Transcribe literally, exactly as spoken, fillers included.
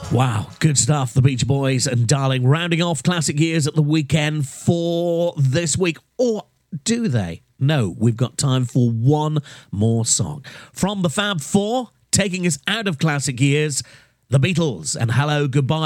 Wow, good stuff. The Beach Boys and Darling rounding off classic years at the weekend for this week. Or do they? No, we've got time for one more song. From the Fab Four, taking us out of classic years, The Beatles and Hello, Goodbye.